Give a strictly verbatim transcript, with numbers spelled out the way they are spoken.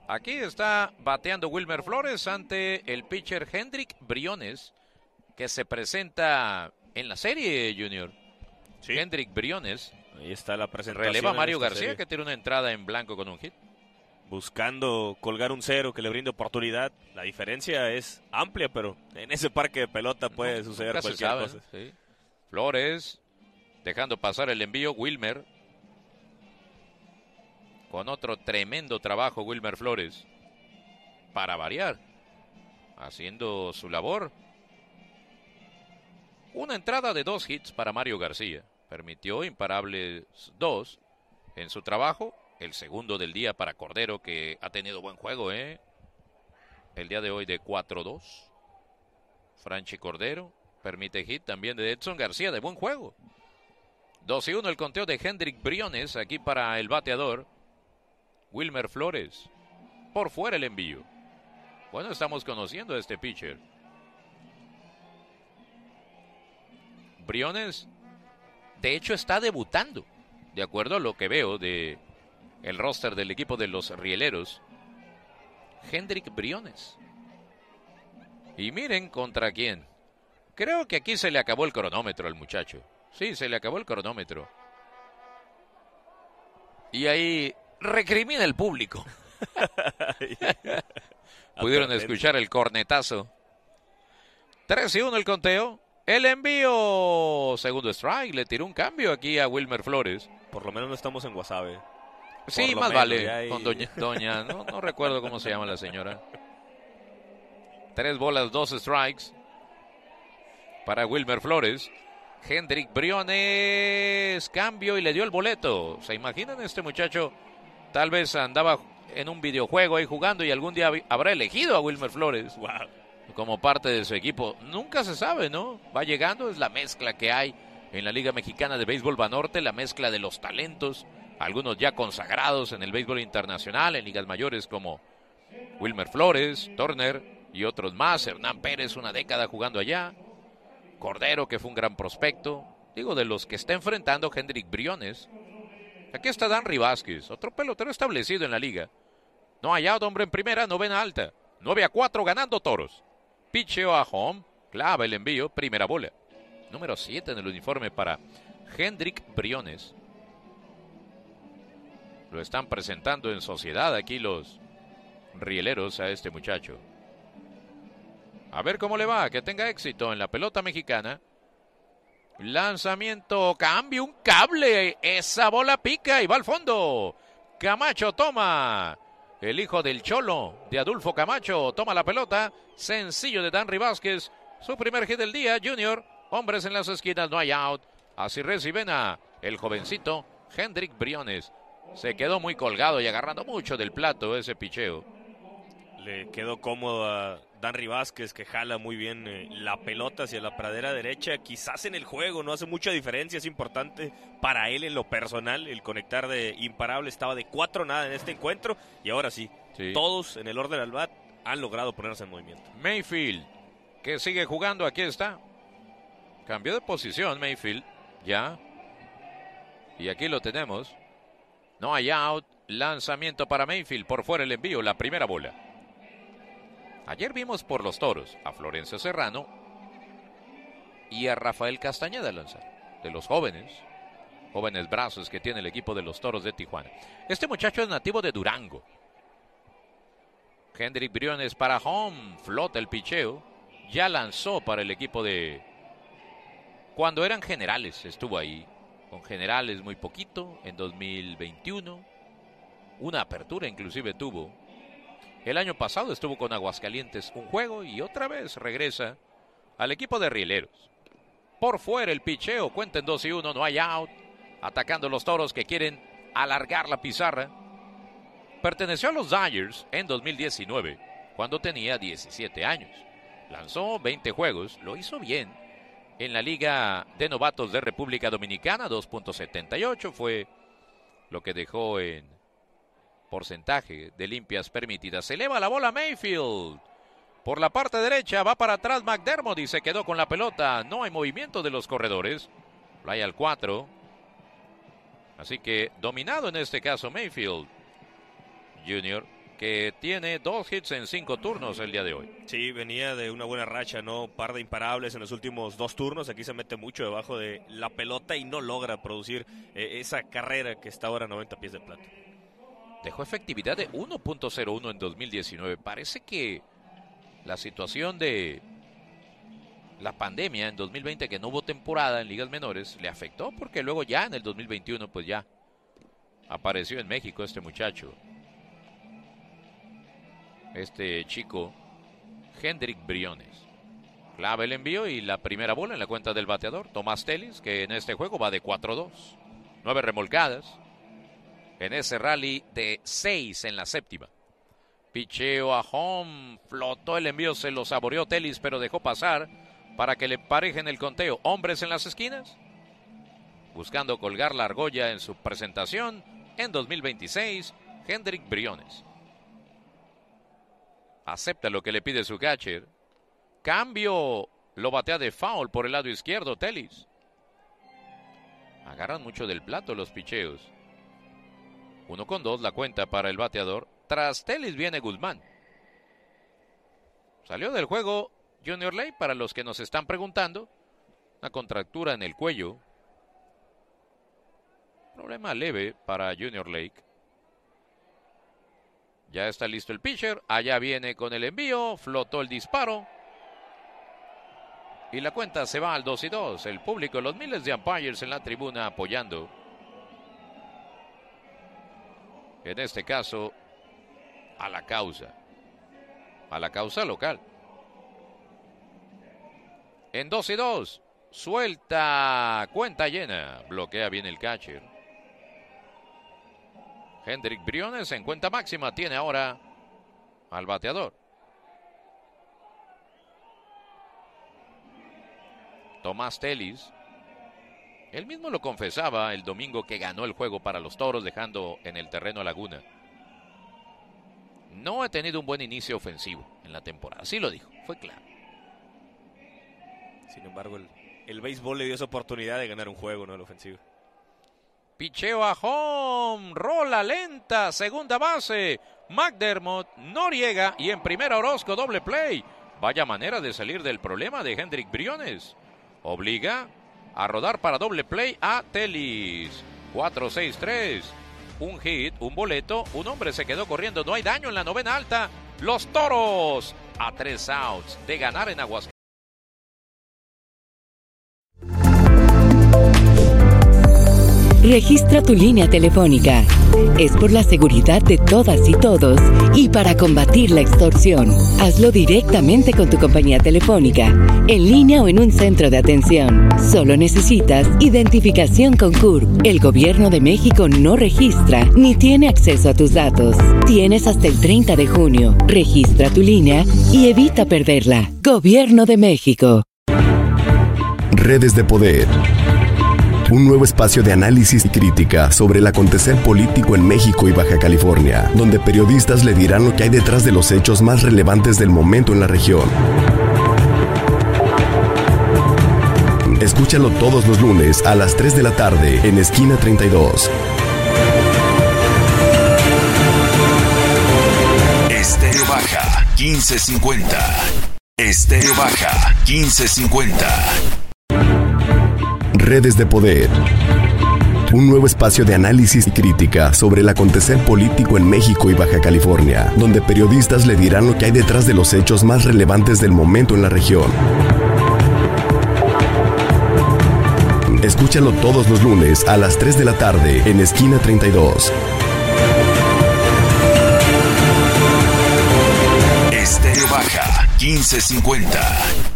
Aquí está bateando Wilmer Flores ante el pitcher Hendrik Briones, que se presenta en la serie, Junior. Sí. Hendrik Briones. Ahí está la presentación. Releva a Mario García, serie. que tiene una entrada en blanco con un hit. Buscando colgar un cero que le brinde oportunidad. La diferencia es amplia, pero en ese parque de pelota puede no, suceder cualquier sabe, cosa. Sí. Flores, dejando pasar el envío. Wilmer, con otro tremendo trabajo, Wilmer Flores, para variar, haciendo su labor. Una entrada de dos hits para Mario García. Permitió imparables dos en su trabajo. El segundo del día para Cordero, que ha tenido buen juego, ¿eh? El día de hoy de cuatro dos. Franchi Cordero permite hit también de Edson García, de buen juego. dos y uno el conteo de Hendrik Briones, aquí para el bateador Wilmer Flores. Por fuera el envío. Bueno, estamos conociendo a este pitcher. Briones, de hecho, está debutando, de acuerdo a lo que veo de el roster del equipo de los Rieleros. Hendrik Briones. Y miren contra quién. Creo que aquí se le acabó el cronómetro al muchacho. Sí, se le acabó el cronómetro. Y ahí recrimina el público. Pudieron escuchar el cornetazo. tres y uno el conteo. El envío. Segundo strike. Le tiró un cambio aquí a Wilmer Flores. Por lo menos no estamos en Guasave. Sí, más vale. Hay... Con doña, doña no, no recuerdo cómo se llama la señora. Tres bolas, dos strikes para Wilmer Flores. Hendrik Briones, cambio y le dio el boleto. ¿Se imaginan este muchacho? Tal vez andaba en un videojuego ahí jugando y algún día habrá elegido a Wilmer Flores wow. como parte de su equipo. Nunca se sabe, ¿no? Va llegando, es la mezcla que hay en la Liga Mexicana de Béisbol Banorte, la mezcla de los talentos, algunos ya consagrados en el béisbol internacional, en ligas mayores como Wilmer Flores, Turner y otros más. Hernán Pérez, una década jugando allá. Cordero, que fue un gran prospecto. Digo, de los que está enfrentando Hendrik Briones. Aquí está Danry Vázquez, otro pelotero establecido en la liga. No hay out, hombre en primera, novena alta. nueve a cuatro ganando Toros. Picheo a home, clava el envío, primera bola. Número siete en el uniforme para Hendrik Briones. Lo están presentando en sociedad aquí los rieleros a este muchacho. A ver cómo le va, que tenga éxito en la pelota mexicana. Lanzamiento, cambio, un cable. Esa bola pica y va al fondo. Camacho toma. El hijo del Cholo de Adolfo Camacho toma la pelota. Sencillo de Danry Vázquez. Su primer hit del día, Junior. Hombres en las esquinas, no hay out. Así reciben a el jovencito Hendrik Briones. Se quedó muy colgado y agarrando mucho del plato ese picheo. Le quedó cómodo a Danry Vázquez, que jala muy bien eh, la pelota hacia la pradera derecha. Quizás en el juego no hace mucha diferencia, es importante para él en lo personal. El conectar de imparable estaba de cuatro nada en este encuentro. Y ahora sí, sí, todos en el orden al bat han logrado ponerse en movimiento. Mayfield, que sigue jugando, aquí está. Cambió de posición Mayfield, ya. Y aquí lo tenemos. No hay out, lanzamiento para Mayfield, por fuera el envío, la primera bola. Ayer vimos por los Toros a Florencio Serrano y a Rafael Castañeda lanzar, de los jóvenes, jóvenes brazos que tiene el equipo de los Toros de Tijuana. Este muchacho es nativo de Durango. Hendrik Briones para home, flota el picheo, ya lanzó para el equipo de... Cuando eran Generales estuvo ahí, con Generales muy poquito, en dos mil veintiuno, una apertura inclusive tuvo. El año pasado estuvo con Aguascalientes un juego y otra vez regresa al equipo de Rieleros. Por fuera el picheo, cuenta en dos y uno, no hay out. Atacando los Toros que quieren alargar la pizarra. Perteneció a los Dodgers en dos mil diecinueve, cuando tenía diecisiete años. Lanzó veinte juegos, lo hizo bien. En la Liga de Novatos de República Dominicana, dos punto setenta y ocho fue lo que dejó en porcentaje de limpias permitidas. Se eleva la bola Mayfield. Por la parte derecha va para atrás McDermott y se quedó con la pelota. No hay movimiento de los corredores. Fly al cuatro. Así que dominado en este caso Mayfield Junior que tiene dos hits en cinco turnos el día de hoy. Sí, venía de una buena racha, ¿no? Un par de imparables en los últimos dos turnos. Aquí se mete mucho debajo de la pelota y no logra producir eh, esa carrera que está ahora a noventa pies de plata. Dejó efectividad de uno punto cero uno en dos mil diecinueve. Parece que la situación de la pandemia en dos mil veinte, que no hubo temporada en ligas menores, le afectó, porque luego ya en el dos mil veintiuno pues ya apareció en México este muchacho. Este chico, Hendrik Briones. Clava el envío y la primera bola en la cuenta del bateador, Tomás Telis, que en este juego va de cuatro dos. Nueve remolcadas en ese rally de seis en la séptima. Picheo a home, flotó el envío, se lo saboreó Telis, pero dejó pasar para que le emparejen el conteo. Hombres en las esquinas, buscando colgar la argolla en su presentación en dos mil veintiséis, Hendrik Briones. Acepta lo que le pide su catcher. Cambio, lo batea de foul por el lado izquierdo Telis. Agarran mucho del plato los picheos. Uno con dos la cuenta para el bateador. Tras Telis viene Guzmán. Salió del juego Junior Lake, para los que nos están preguntando. Una contractura en el cuello. Problema leve para Junior Lake. Ya está listo el pitcher. Allá viene con el envío. Flotó el disparo. Y la cuenta se va al dos y dos. El público, los miles de umpires en la tribuna apoyando. En este caso, a la causa. A la causa local. En dos y dos. Suelta. Cuenta llena. Bloquea bien el catcher. Hendrik Briones en cuenta máxima tiene ahora al bateador. Tomás Telis. Él mismo lo confesaba el domingo que ganó el juego para los Toros, dejando en el terreno a Laguna. No ha tenido un buen inicio ofensivo en la temporada. Así lo dijo, fue claro. Sin embargo, el, el béisbol le dio esa oportunidad de ganar un juego, ¿no? El ofensivo. Picheo a home, rola lenta, segunda base, McDermott, Noriega y en primera Orozco, doble play. Vaya manera de salir del problema de Hendrik Briones. Obliga a rodar para doble play a Telis. cuatro seis tres. Un hit, un boleto, un hombre se quedó corriendo, no hay daño en la novena alta. Los Toros a tres outs de ganar en Aguascalientes. Registra tu línea telefónica. Es por la seguridad de todas y todos y para combatir la extorsión. Hazlo directamente con tu compañía telefónica, en línea o en un centro de atención. Solo necesitas identificación con C U R P. El Gobierno de México no registra ni tiene acceso a tus datos. Tienes hasta el treinta de junio. Registra tu línea y evita perderla. Gobierno de México. Redes de Poder. Un nuevo espacio de análisis y crítica sobre el acontecer político en México y Baja California, donde periodistas le dirán lo que hay detrás de los hechos más relevantes del momento en la región. Escúchalo todos los lunes a las tres de la tarde en Esquina treinta y dos. Estéreo Baja quince cincuenta. Estéreo Baja quince cincuenta. Redes de Poder. Un nuevo espacio de análisis y crítica sobre el acontecer político en México y Baja California, donde periodistas le dirán lo que hay detrás de los hechos más relevantes del momento en la región. Escúchalo todos los lunes a las tres de la tarde en Esquina treinta y dos. Estéreo Baja quince cincuenta.